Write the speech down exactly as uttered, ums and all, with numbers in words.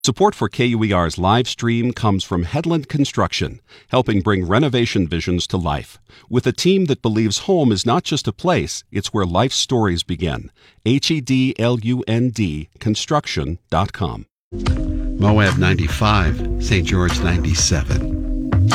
Support for K U E R's live stream comes from Headland Construction, helping bring renovation visions to life. With a team that believes home is not just a place, it's where life stories begin. H E D L U N D construction dot com. Moab ninety-five, Saint George ninety-seven.